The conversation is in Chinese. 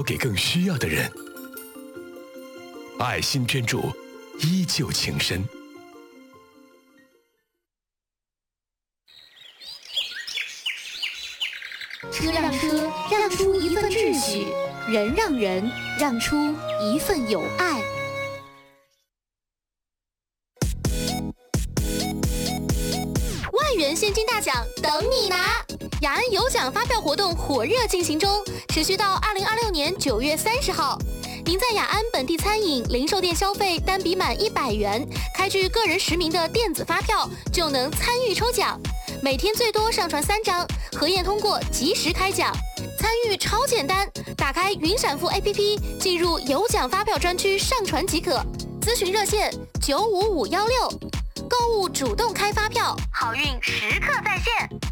给更需要的人。爱心捐助，依旧情深。 车让车让出一份秩序，人让人让出一份友爱。 万元现金大奖等你拿！雅安有奖发票活动火热进行中，持续到2026年9月30号。您在雅安本地餐饮、零售店消费单笔满100元，开具个人实名的电子发票，就能参与抽奖。每天最多上传3张，核验通过及时开奖。参与超简单，打开云闪付 APP， 进入有奖发票专区上传即可。咨询热线95516，购物主动开发票，好运时刻在线。